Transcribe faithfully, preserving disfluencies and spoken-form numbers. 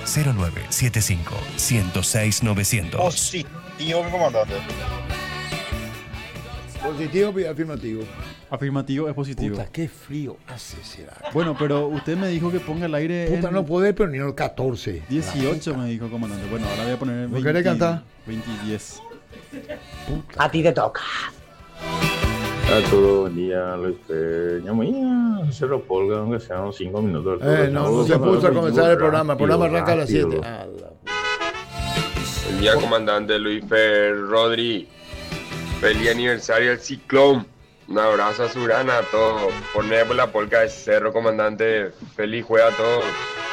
cero nueve siete cinco, uno cero seis nueve cero cero. Positivo, mi comandante. ¿Positivo y afirmativo? Afirmativo es positivo. Puta, qué frío hace será. Bueno, pero usted me dijo que ponga el aire Puta, en no puede, pero ni el catorce. dieciocho, me dijo comandante. Bueno, ahora voy a poner en ¿No querés cantar? veinte y diez. A ti te toca. A todo el día, Luis Peña, mañana se lo polga, aunque sean cinco minutos. Eh, no, no se puso a comenzar el programa. El programa arranca a las siete. Buen día, comandante Luis Fer Rodri. Feliz aniversario al Ciclón. Un abrazo a Surana a todos. Poner por la polca de cerro, comandante. Feliz juega a todos.